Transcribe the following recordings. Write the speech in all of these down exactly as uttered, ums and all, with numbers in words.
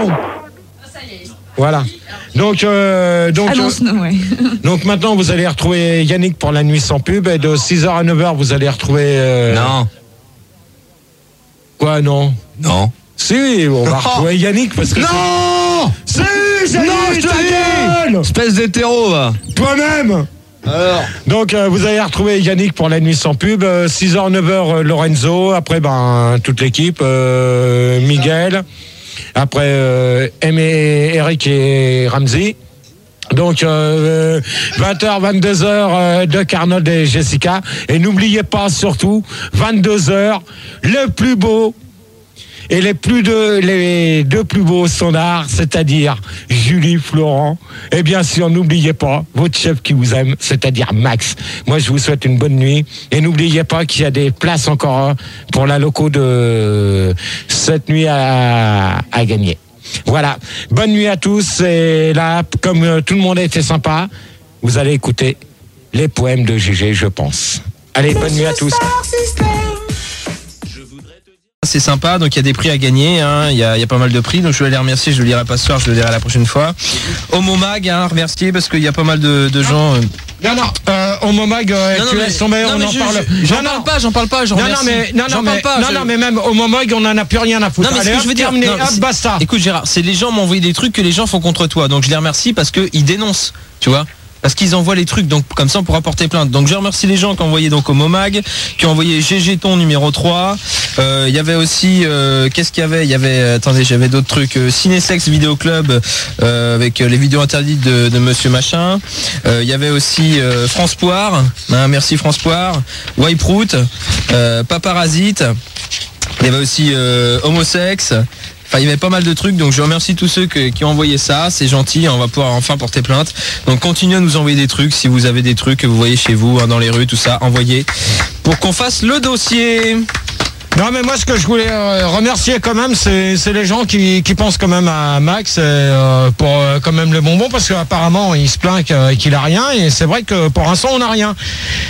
attention. Voilà. Donc, euh, donc, Annonce-nous, ouais. donc maintenant, vous allez retrouver Yannick pour la nuit sans pub. Et de six heures à neuf heures, vous allez retrouver... Euh... Non. Quoi, non? Non. Si, on va retrouver Yannick parce que... Non. Si, c'est Non, je te le dis. Espèce d'hétéro, va. Toi-même. Alors. Donc, euh, vous allez retrouver Yannick pour la nuit sans pub. Euh, six heures, neuf heures, euh, Lorenzo. Après, ben, toute l'équipe. Euh, Miguel. Après, euh, Aimé, Eric et Ramsey. Donc, euh, vingt heures, vingt-deux heures, euh, Doc Arnold et Jessica. Et n'oubliez pas, surtout, vingt-deux heures, le plus beau et les plus deux, les deux plus beaux standards, c'est-à-dire Julie, Florent. Et bien sûr, n'oubliez pas votre chef qui vous aime, c'est-à-dire Max. Moi, je vous souhaite une bonne nuit. Et n'oubliez pas qu'il y a des places encore pour la loco de cette nuit à, à gagner. Voilà. Bonne nuit à tous. Et là, comme tout le monde a été sympa, vous allez écouter les poèmes de Gégé, je pense. Allez, bonne nuit à tous. C'est sympa, donc il y a des prix à gagner, hein. il, y a, il y a pas mal de prix, donc je vais les remercier, je le dirai pas ce soir, je le dirai la prochaine fois. Homo Mag, hein, remercier parce qu'il y a pas mal de, de gens... Euh... Non, non, euh, Homo Mag, euh, non, tu non, laisses tomber, on en je, parle. Je, j'en non, parle non. pas, j'en parle pas, j'en non, remercie. non, mais, non, j'en non, parle mais, pas, non, je... non, mais même Homo Mag, on en a plus rien à foutre. Non, mais Allez, ce que hop, je veux dire, terminé, non, hop, basta. Écoute Gérard, c'est les gens m'ont envoyé des trucs que les gens font contre toi, donc je les remercie parce qu'ils dénoncent, tu vois. Parce qu'ils envoient les trucs, donc comme ça on pourra porter plainte. Donc je remercie les gens qui ont envoyé donc au Momag, qui ont envoyé G G Ton numéro trois. Il euh, y avait aussi, euh, qu'est-ce qu'il y avait Il y avait, attendez, j'avais d'autres trucs. Euh, Cinésex Vidéo Club euh, avec les vidéos interdites de, de Monsieur Machin. Il euh, y avait aussi euh, France Poire, hein, merci France Poire. Wiperoot, euh, Paparasite. Il y avait aussi euh, Homosex. Enfin, il y avait pas mal de trucs, donc je remercie tous ceux que, qui ont envoyé ça, c'est gentil, on va pouvoir enfin porter plainte. Donc continuez à nous envoyer des trucs, si vous avez des trucs que vous voyez chez vous, hein, dans les rues, tout ça, envoyez, pour qu'on fasse le dossier. Non, mais moi, ce que je voulais euh, remercier quand même, c'est, c'est les gens qui, qui pensent quand même à Max et, euh, pour euh, quand même le bonbon, parce qu'apparemment, il se plaint qu'il a rien, et c'est vrai que pour l'instant, on n'a rien.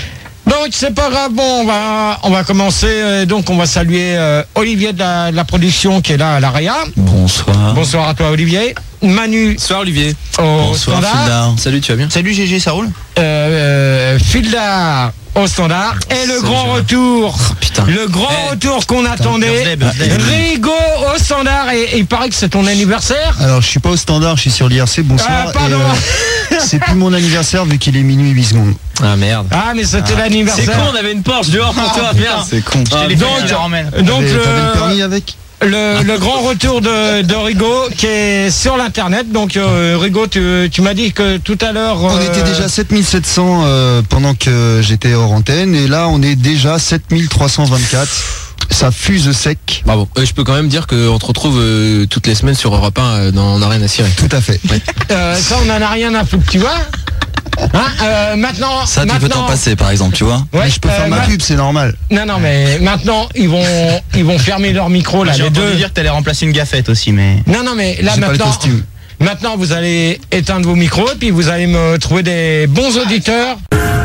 Donc c'est pas grave, bon, on va on va commencer, euh, donc on va saluer euh, Olivier de la, de la production qui est là à l'Aria. Bonsoir. Bonsoir à toi Olivier. Manu. Bonsoir Olivier. Au Bonsoir standard. Fildar. Salut, tu vas bien? Salut G G, ça roule? Euh, euh, Fildar au standard. Et le grand Gérard. retour. Oh, putain. Le grand Eh. retour qu'on attendait. birthday, birthday. Rigo au standard. Et, et il paraît que c'est ton anniversaire. Alors je suis pas au standard, je suis sur l'I R C, bonsoir. Ah, pardon. Et, euh, c'est plus mon anniversaire vu qu'il est minuit huit secondes. Ah merde. Ah mais c'était C'est l'anniversaire. con, on avait une Porsche dehors pour toi, merde. C'est con. Ah, donc, donc T'avais le, t'avais le permis avec? le, le grand retour de, de Rigo qui est sur l'internet. Donc euh, Rigo, tu, tu m'as dit que tout à l'heure On euh, était déjà sept mille sept cents euh, pendant que j'étais hors antenne et là on est déjà sept mille trois cent vingt-quatre. Ça fuse sec. Bravo. Euh, je peux quand même dire qu'on te retrouve euh, toutes les semaines sur Europe un euh, dans On n'a rien à cirer. Tout à fait. euh, ça on en a rien à foutre, tu vois. Hein, euh, maintenant, Ça, tu peux maintenant, t'en passer, par exemple, tu vois? ouais, Mais je peux euh, faire ma ma- pub, c'est normal. Non, non, mais maintenant ils vont, ils vont fermer leur micro là, J'ai les entendu deux. dire que t'allais remplacer une gaffette aussi, mais... Non, non, mais là J'ai pas le maintenant, costume. maintenant vous allez éteindre vos micros et puis vous allez me trouver des bons auditeurs.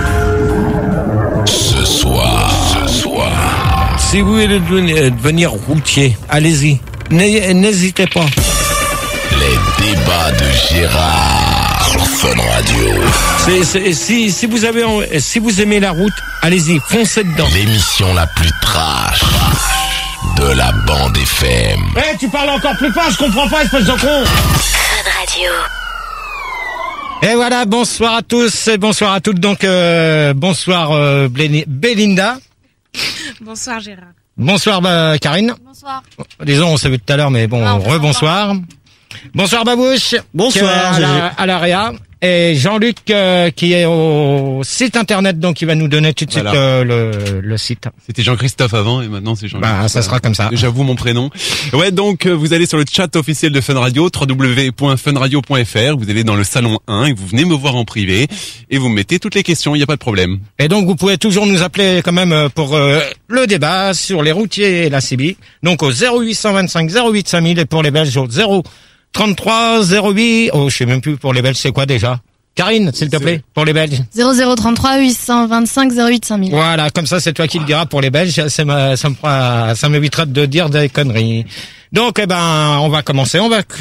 Ce soir, ce soir. Si vous voulez devenir, devenir routier, allez-y. N'hé- N'hésitez pas. Les débats de Gérard sur Fun Radio. C'est- c'est- si, si, vous avez, en- si vous aimez la route, allez-y, foncez dedans. L'émission la plus trash de la bande F M. Eh, tu parles encore plus fort, je comprends pas, espèce de con. Fun Radio. Et voilà, bonsoir à tous et bonsoir à toutes. Donc, euh, bonsoir euh, Bléni- Belinda. Bonsoir Gérard. Bonsoir bah, Karine. Bonsoir. Disons, on s'est vu tout à l'heure, mais bon, Ah, on fait rebonsoir. Bonsoir Babouche. Bonsoir, qui est à G G. la- à l'Aria. Et Jean-Luc euh, qui est au site internet, donc il va nous donner tout de suite Voilà. euh, le, le site. C'était Jean-Christophe avant et maintenant c'est Jean-Luc. Bah, ça sera comme ça. J'avoue mon prénom. Ouais, donc euh, vous allez sur le chat officiel de Fun Radio, w w w point fun radio point f r, vous allez dans le salon un et vous venez me voir en privé et vous me mettez toutes les questions, il n'y a pas de problème. Et donc vous pouvez toujours nous appeler quand même euh, pour euh, le débat sur les routiers et la C B I. Donc au zéro huit cent vingt-cinq zéro huit cinq mille et pour les Belges au zéro trente-trois zéro huit. Oh, je sais même plus pour les Belges c'est quoi déjà. Karine, s'il te plaît, pour les Belges. zéro zéro trente-trois huit cent vingt-cinq zéro huit cinq mille. Voilà, comme ça c'est toi qui le diras pour les Belges. Ça me, ça me fera, ça m'évitera de dire des conneries. Donc, eh ben, on va commencer. On va